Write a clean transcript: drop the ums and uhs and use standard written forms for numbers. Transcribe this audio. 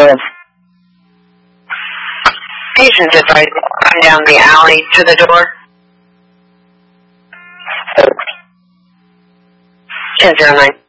live. Patient advised me to come down the alley to the door. 1009.